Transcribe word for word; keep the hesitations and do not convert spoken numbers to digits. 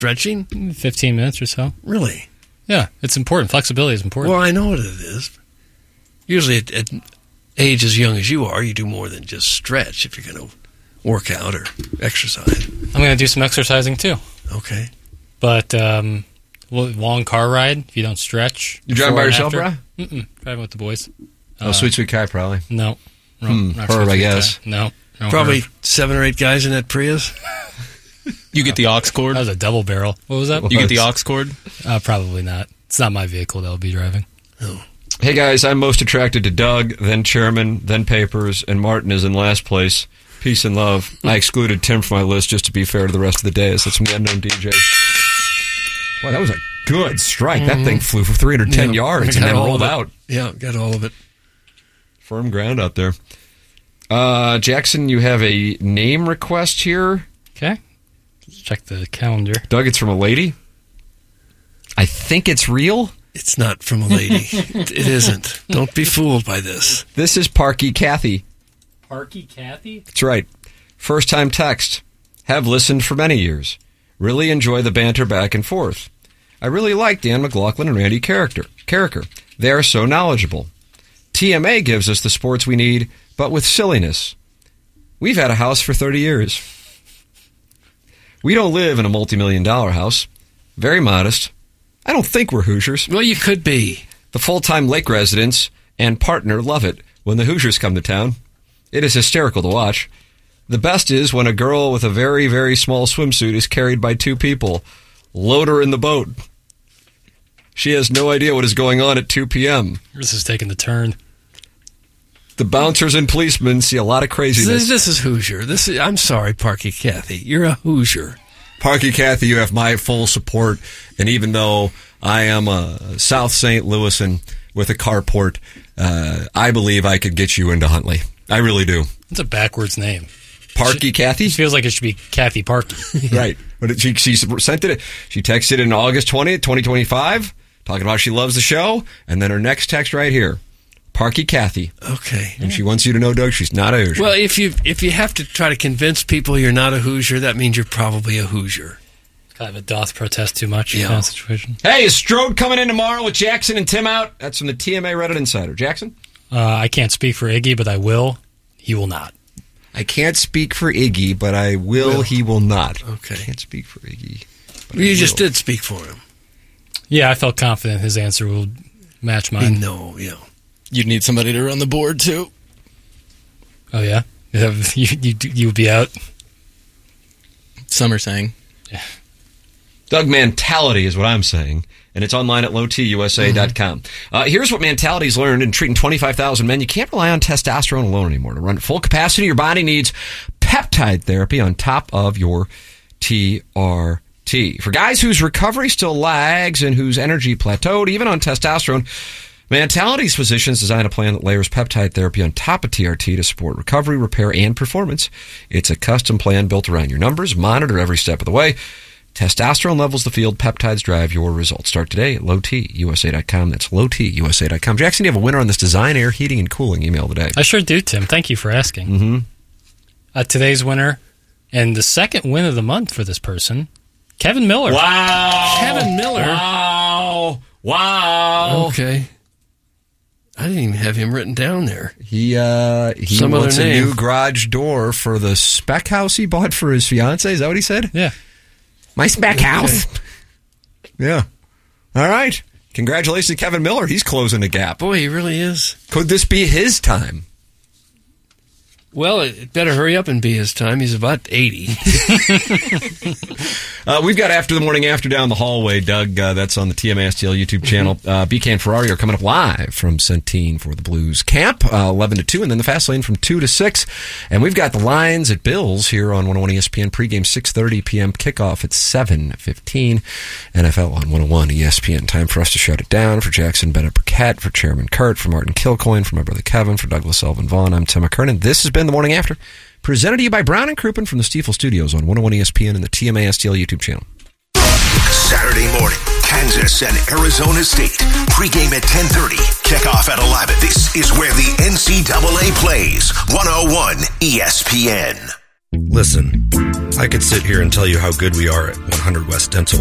stretching? fifteen minutes or so. Really? Yeah, it's important. Flexibility is important. Well, I know what it is. Usually at, at age as young as you are, you do more than just stretch if you're going to work out or exercise. I'm going to do some exercising, too. Okay. But um, long car ride, if you don't stretch. You driving by yourself, bro? Mm-mm. Driving with the boys. Oh, uh, Sweet Sweet Kai, probably. No. no Hmm, not Herb, Sweet I Sweet guess. Kai. No. no Probably Herb. seven or eight guys in that Prius. You get the aux cord? That was a double barrel. What was that? You get the aux cord? Uh, probably not. It's not my vehicle that I'll be driving. Oh. Hey, guys, I'm most attracted to Doug, then Chairman, then Papers, and Martin is in last place. Peace and love. I excluded Tim from my list just to be fair to the rest of the days. That's from the Unknown D J. Wow, that was a good strike. Mm-hmm. That thing flew for three hundred ten yeah, yards and then rolled out. Yeah, got all of it. Firm ground out there. Uh, Jackson, you have a name request here. Okay. Let's check the calendar. Doug, it's from a lady. I think it's real. It's not from a lady. It isn't. Don't be fooled by this. This is Parky Kathy. Parky Kathy? That's right. First time text. Have listened for many years. Really enjoy the banter back and forth. I really like Dan McLaughlin and Randy Carricker. Carricker. They are so knowledgeable. T M A gives us the sports we need, but with silliness. We've had a house for thirty years. We don't live in a multi-million dollar house. Very modest. I don't think we're Hoosiers. Well, you could be. The full-time Lake residents and partner love it when the Hoosiers come to town. It is hysterical to watch. The best is when a girl with a very, very small swimsuit is carried by two people. Load her in the boat. She has no idea what is going on at two p.m. This is taking the turn. The bouncers and policemen see a lot of craziness. This, this is Hoosier. This is, I'm sorry, Parky Kathy. You're a Hoosier. Parky Kathy, you have my full support. And even though I am a South Saint Louisan with a carport, uh, I believe I could get you into Huntley. I really do. It's a backwards name. Parky it Kathy? It feels like it should be Kathy Parky. Right. But she, she sent it. She texted in August twentieth, twenty twenty-five, talking about she loves the show. And then her next text right here. Parky Kathy. Okay. And she wants you to know, Doug, she's not a Hoosier. Well, if you if you have to try to convince people you're not a Hoosier, that means you're probably a Hoosier. Kind of a doth protest too much yeah. kind of situation. Hey, is Strode coming in tomorrow with Jackson and Tim out? That's from the T M A Reddit Insider. Jackson? Uh, I can't speak for Iggy, but I will. He will not. I can't speak for Iggy, but I will. will. He will not. Okay. I can't speak for Iggy. Well, you just did speak for him. Yeah, I felt confident his answer will match mine. No, yeah. You'd need somebody to run the board, too. Oh, yeah? You, you, you would be out? Some are saying. Yeah. Doug, mentality is what I'm saying, and it's online at low t u s a dot com. Mm-hmm. Uh, here's what Mentality's learned in treating twenty-five thousand men. You can't rely on testosterone alone anymore. To run at full capacity, your body needs peptide therapy on top of your T R T. For guys whose recovery still lags and whose energy plateaued, even on testosterone, Mentality's physicians designed a plan that layers peptide therapy on top of T R T to support recovery, repair, and performance. It's a custom plan built around your numbers, monitor every step of the way. Testosterone levels the field, peptides drive your results. Start today at low t u s a dot com. That's low t u s a dot com. Jackson, you have a winner on this Design Air Heating and Cooling email today. I sure do, Tim. Thank you for asking. Mm-hmm. Uh, today's winner, and the second win of the month for this person, Kevin Miller. Wow. Kevin Miller. Wow. Wow. Okay. I didn't even have him written down there. He uh, he Some wants other a name. new garage door for the spec house he bought for his fiancée. Is that what he said? Yeah. My spec house. Yeah. All right. Congratulations, Kevin Miller. He's closing the gap. Boy, he really is. Could this be his time? Well, it better hurry up and be his time. He's about eighty. uh, we've got After the Morning After down the hallway, Doug. Uh, that's on the T M A S T L YouTube channel. Uh, B K and Ferrari are coming up live from Centene for the Blues Camp, uh, eleven to two, and then the Fast Lane from two to six. And we've got the Lions at Bills here on one oh one E S P N. Pregame six thirty p.m. Kickoff at seven fifteen. N F L on one oh one E S P N. Time for us to shut it down. For Jackson Bennett Burkett, for Chairman Kurt, for Martin Kilcoyne, for my brother Kevin, for Douglas Sullivan Vaughn, I'm Tim McKernan. This has been The Morning After, presented to you by Brown and Crouppen from the Stiefel Studios on one oh one E S P N and the T M A S T L YouTube channel. Saturday morning, Kansas and Arizona State. Pregame at ten thirty. Kickoff at eleven. This is where the N C double A plays. one oh one E S P N. Listen, I could sit here and tell you how good we are at one hundred West Dental,